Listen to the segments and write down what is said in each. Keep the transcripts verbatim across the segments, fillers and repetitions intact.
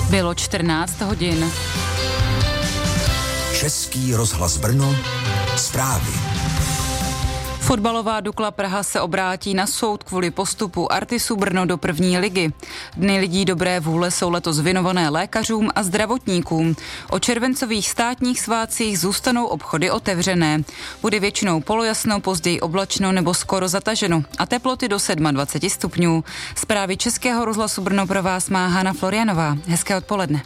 Bylo čtrnáct hodin. Český rozhlas Brno, zprávy. Fotbalová Dukla Praha se obrátí na soud kvůli postupu Artisu Brno do první ligy. Dny lidí dobré vůle jsou letos věnované lékařům a zdravotníkům. O červencových státních svátcích zůstanou obchody otevřené. Bude většinou polojasno, později oblačno nebo skoro zataženo a teploty do dvacet sedm stupňů. Zprávy Českého rozhlasu Brno pro vás má Hana Florianová. Hezké odpoledne.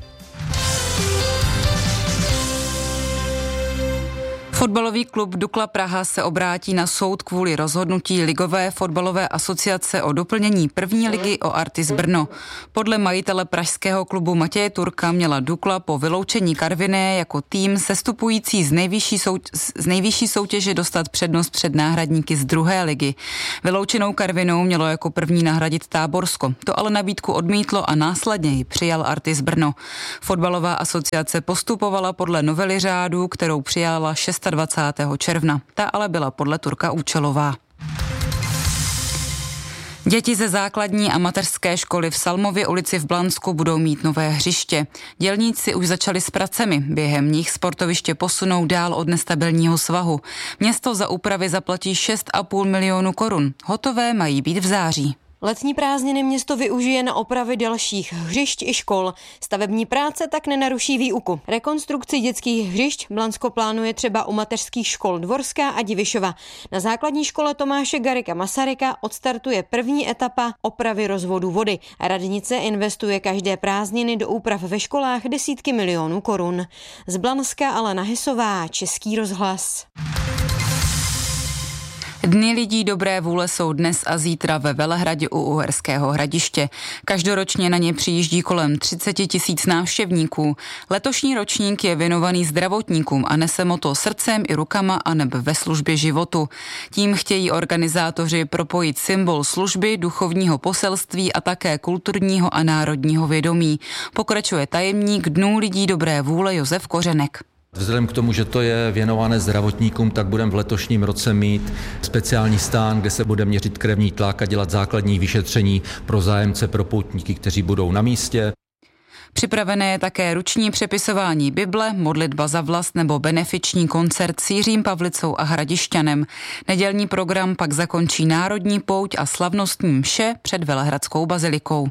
Fotbalový klub Dukla Praha se obrátí na soud kvůli rozhodnutí Ligové fotbalové asociace o doplnění první ligy o Artis Brno. Podle majitele pražského klubu Matěje Turka měla Dukla po vyloučení Karviné jako tým sestupující z nejvyšší, souť- z nejvyšší soutěže dostat přednost před náhradníky z druhé ligy. Vyloučenou Karvinou mělo jako první nahradit Táborsko. To ale nabídku odmítlo a následně ji přijal Artis Brno. Fotbalová asociace postupovala podle novely řádu, kterou přijala dvacátého šestého června. Ta ale byla podle Turka účelová. Děti ze základní a mateřské školy v Salmově ulici v Blansku budou mít nové hřiště. Dělníci už začali s pracemi, během nich sportoviště posunou dál od nestabilního svahu. Město za úpravy zaplatí šest a půl milionu korun. Hotové mají být v září. Letní prázdniny město využije na opravy dalších hřišť i škol. Stavební práce tak nenaruší výuku. Rekonstrukci dětských hřišť Blansko plánuje třeba u mateřských škol Dvorská a Divišova. Na základní škole Tomáše Garrigua Masaryka odstartuje první etapa opravy rozvodu vody. Radnice investuje každé prázdniny do úprav ve školách desítky milionů korun. Z Blanska Alena Hysová, Český rozhlas. Dny lidí dobré vůle jsou dnes a zítra ve Velehradě u Uherského Hradiště. Každoročně na ně přijíždí kolem třicet tisíc návštěvníků. Letošní ročník je věnovaný zdravotníkům a nese motto srdcem i rukama a nebe ve službě životu. Tím chtějí organizátoři propojit symbol služby, duchovního poselství a také kulturního a národního vědomí. Pokračuje tajemník Dnů lidí dobré vůle Josef Kořenek. Vzhledem k tomu, že to je věnované zdravotníkům, tak budeme v letošním roce mít speciální stán, kde se bude měřit krevní tlak a dělat základní vyšetření pro zájemce, pro poutníky, kteří budou na místě. Připravené je také ruční přepisování Bible, modlitba za vlast nebo benefiční koncert s Jiřím Pavlicou a Hradišťanem. Nedělní program pak zakončí národní pouť a slavnostní mše před Velehradskou bazilikou.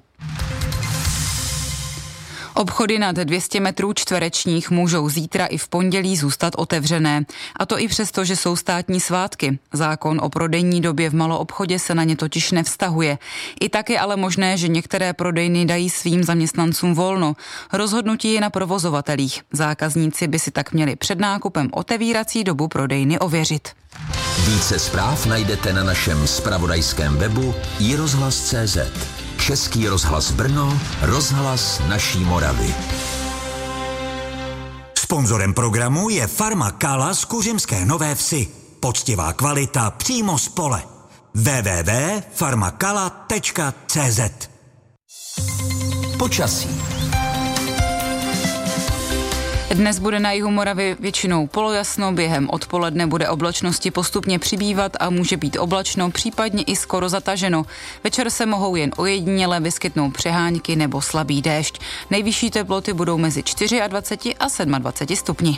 Obchody nad dvě stě metrů čtverečních můžou zítra i v pondělí zůstat otevřené. A to i přesto, že jsou státní svátky. Zákon o prodejní době v maloobchodě se na ně totiž nevztahuje. I tak je ale možné, že některé prodejny dají svým zaměstnancům volno. Rozhodnutí je na provozovatelích. Zákazníci by si tak měli před nákupem otevírací dobu prodejny ověřit. Více zpráv najdete na našem zpravodajském webu i rozhlas tečka cé zet. Český rozhlas Brno, rozhlas naší Moravy. Sponzorem programu je Farma Kala z Kuřimské Nové Vsi. Poctivá kvalita přímo z pole. w w w tečka farmakala tečka cé zet. Počasí. Dnes bude na jihu Moravy většinou polojasno, během odpoledne bude oblačnosti postupně přibývat a může být oblačno, případně i skoro zataženo. Večer se mohou jen ojediněle vyskytnout přehánky nebo slabý déšť. Nejvyšší teploty budou mezi dvacet čtyři a dvacet sedm stupni.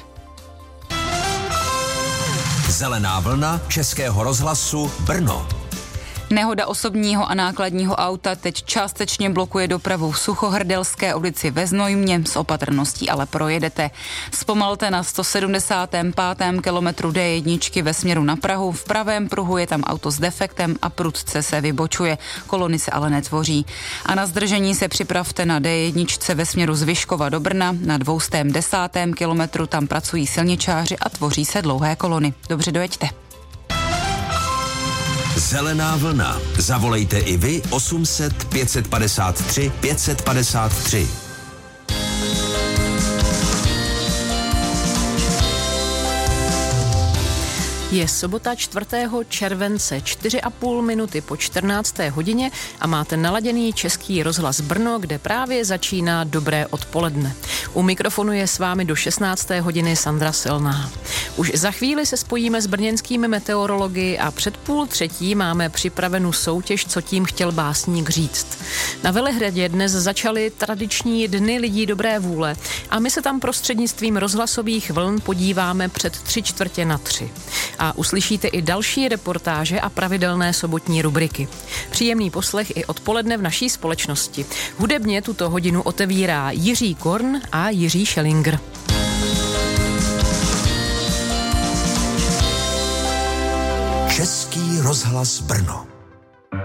Zelená vlna Českého rozhlasu Brno. Nehoda osobního a nákladního auta teď částečně blokuje dopravu v Suchohrdelské ulici ve Znojmě, s opatrností ale projedete. Zpomalte na sto sedmdesátém pátém kilometru dé jedna ve směru na Prahu, v pravém pruhu je tam auto s defektem a prudce se vybočuje, kolony se ale netvoří. A na zdržení se připravte na dé jedna ve směru z Vyškova do Brna, na dvě stě desátém kilometru tam pracují silničáři a tvoří se dlouhé kolony. Dobře dojeďte. Zelená vlna. Zavolejte i vy osm set pět set padesát tři pět set padesát tři. Je sobota čtvrtého července, čtyři a půl minuty po čtrnácté hodině a máte naladěný Český rozhlas Brno, kde právě začíná dobré odpoledne. U mikrofonu je s vámi do šestnácté hodiny Sandra Silná. Už za chvíli se spojíme s brněnskými meteorology a před půl třetí máme připravenou soutěž, co tím chtěl básník říct. Na Velehradě dnes začaly tradiční dny lidí dobré vůle a my se tam prostřednictvím rozhlasových vln podíváme před tři čtvrtě na tři. A uslyšíte i další reportáže a pravidelné sobotní rubriky. Příjemný poslech i odpoledne v naší společnosti. Hudebně tuto hodinu otevírá Jiří Korn a Jiří Schellinger. Český rozhlas Brno.